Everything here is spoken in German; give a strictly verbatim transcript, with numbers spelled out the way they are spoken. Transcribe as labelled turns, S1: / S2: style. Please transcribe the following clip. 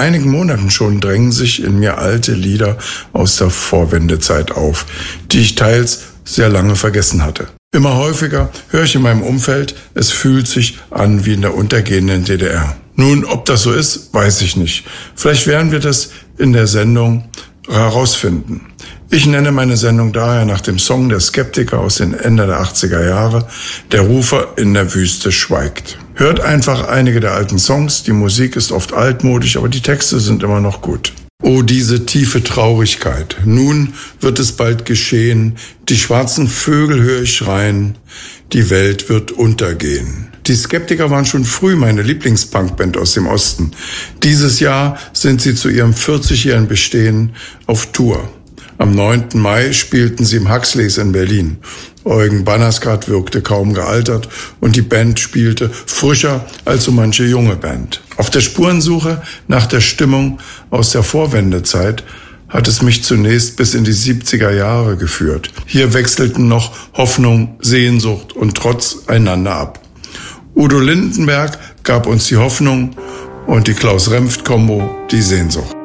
S1: einigen Monaten schon drängen sich in mir alte Lieder aus der Vorwendezeit auf, die ich teils sehr lange vergessen hatte. Immer häufiger höre ich in meinem Umfeld, es fühlt sich an wie in der untergehenden D D R. Nun, ob das so ist, weiß ich nicht. Vielleicht werden wir das in der Sendung herausfinden. Ich nenne meine Sendung daher nach dem Song der Skeptiker aus den Ende der achtziger Jahre, Der Rufer in der Wüste schweigt. Hört einfach einige der alten Songs, die Musik ist oft altmodisch, aber die Texte sind immer noch gut. Oh, diese tiefe Traurigkeit. Nun wird es bald geschehen. Die schwarzen Vögel höre ich schreien. Die Welt wird untergehen. Die Skeptiker waren schon früh meine Lieblingspunkband aus dem Osten. Dieses Jahr sind sie zu ihrem vierzigjährigen Bestehen auf Tour. Am neunten Mai spielten sie im Huxleys in Berlin. Eugen Banaskat wirkte kaum gealtert und die Band spielte frischer als so manche junge Band. Auf der Spurensuche nach der Stimmung aus der Vorwendezeit hat es mich zunächst bis in die siebziger Jahre geführt. Hier wechselten noch Hoffnung, Sehnsucht und Trotz einander ab. Udo Lindenberg gab uns die Hoffnung und die Klaus-Remft-Kombo die Sehnsucht.